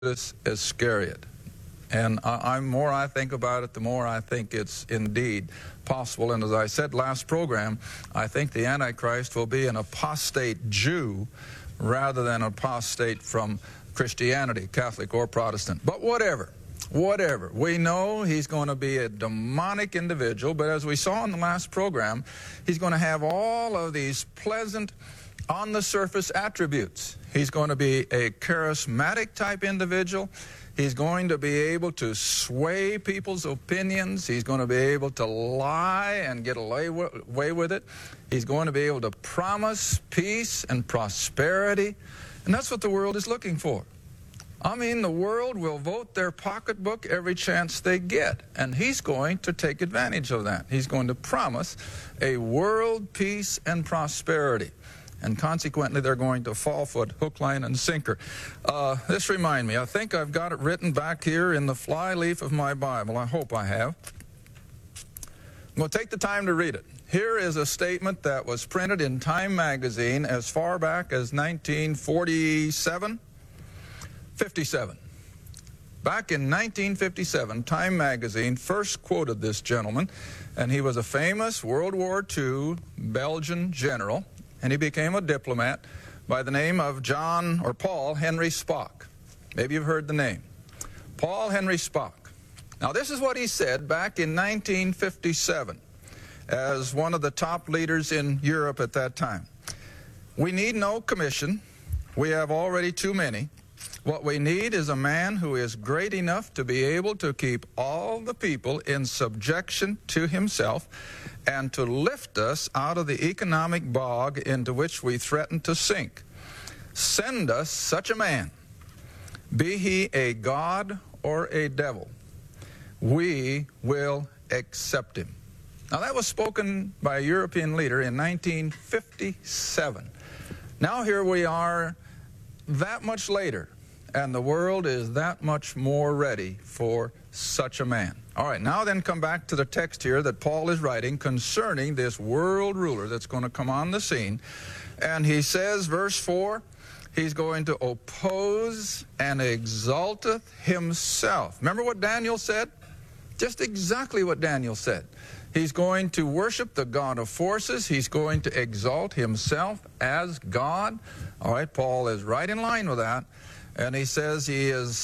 Judas Iscariot. And the more I think about it, the more I think it's indeed possible. And as I said last program, I think the Antichrist will be an apostate Jew rather than apostate from Christianity, Catholic or Protestant. But whatever. We know he's going to be a demonic individual, but as we saw in the last program, he's going to have all of these pleasant, on-the-surface attributes. He's going to be a charismatic type individual. He's going to be able to sway people's opinions. He's going to be able to lie and get away with it. He's going to be able to promise peace and prosperity. And that's what the world is looking for. I mean, the world will vote their pocketbook every chance they get. And he's going to take advantage of that. He's going to promise a world peace and prosperity. And consequently, they're going to fall for it, hook, line, and sinker. This reminds me, I think I've got it written back here in the flyleaf of my Bible. I hope I have. I'm going to take the time to read it. Here is a statement that was printed in Time magazine as far back as 1947, 57. Back in 1957, Time magazine first quoted this gentleman, and he was a famous World War II Belgian general. And he became a diplomat by the name of Paul Henry Spaak. Maybe you've heard the name. Paul Henry Spaak. Now, this is what he said back in 1957 as one of the top leaders in Europe at that time. We need no commission. We have already too many. What we need is a man who is great enough to be able to keep all the people in subjection to himself and to lift us out of the economic bog into which we threaten to sink. Send us such a man, be he a god or a devil. We will accept him. Now, that was spoken by a European leader in 1957. Now here we are that much later, and the world is that much more ready for such a man. All right, now then come back to the text here that Paul is writing concerning this world ruler that's going to come on the scene. And he says, verse 4, he's going to oppose and exalteth himself. Remember what Daniel said? Just exactly what Daniel said. He's going to worship the God of forces. He's going to exalt himself as God. All right, Paul is right in line with that. And he says he is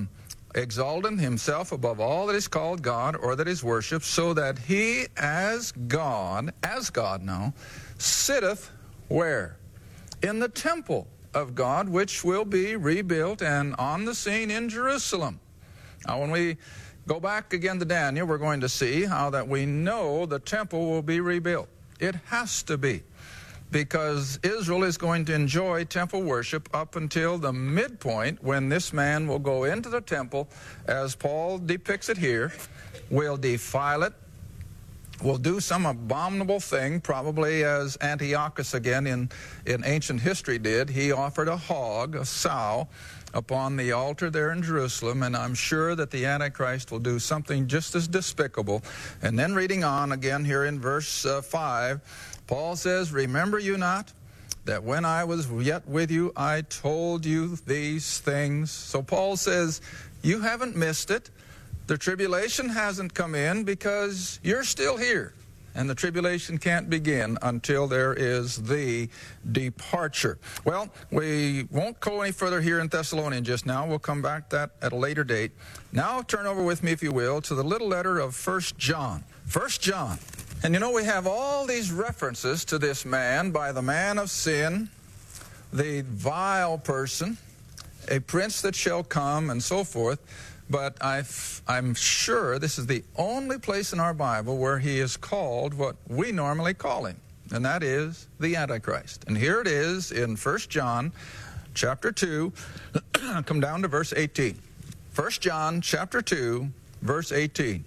exalting himself above all that is called God or that is worshipped, so that he as God now, sitteth where? In the temple of God, which will be rebuilt and on the scene in Jerusalem. Now, when we go back again to Daniel, we're going to see how that we know the temple will be rebuilt. It has to be, because Israel is going to enjoy temple worship up until the midpoint when this man will go into the temple, as Paul depicts it here, will defile it, will do some abominable thing, probably as Antiochus again in ancient history did. He offered a hog, a sow, upon the altar there in Jerusalem, and I'm sure that the Antichrist will do something just as despicable. And then reading on again here in verse 5, Paul says, remember you not that when I was yet with you, I told you these things. So Paul says, you haven't missed it. The tribulation hasn't come in because you're still here. And the tribulation can't begin until there is the departure. Well, we won't go any further here in Thessalonians just now. We'll come back to that at a later date. Now turn over with me, if you will, to the little letter of 1 John. 1 John. And you know, we have all these references to this man by the man of sin, the vile person, a prince that shall come, and so forth. But I'm sure this is the only place in our Bible where he is called what we normally call him, and that is the Antichrist. And here it is in 1 John chapter 2, come down to verse 18. 1 John chapter 2, verse 18,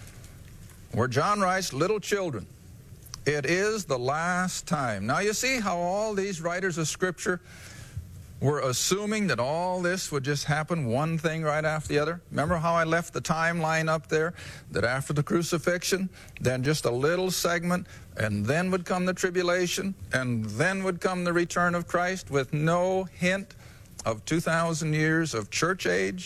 where John writes, little children, it is the last time. Now you see how all these writers of Scripture were assuming that all this would just happen one thing right after the other. Remember how I left the timeline up there? That after the crucifixion, then just a little segment, and then would come the tribulation, and then would come the return of Christ with no hint of 2,000 years of church age,